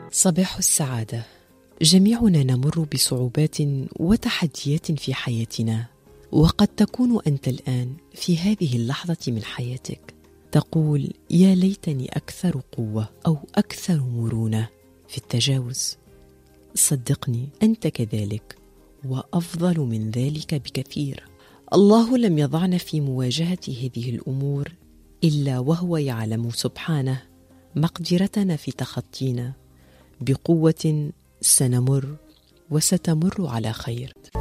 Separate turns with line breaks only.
صباح السعادة. جميعنا نمر بصعوبات وتحديات في حياتنا، وقد تكون أنت الآن في هذه اللحظة من حياتك تقول يا ليتني أكثر قوة أو أكثر مرونة في التجاوز. صدقني أنت كذلك، وأفضل من ذلك بكثير. الله لم يضعنا في مواجهة هذه الأمور إلا وهو يعلم سبحانه مقدرتنا في تخطينا. بقوة سنمر وستمر على خير.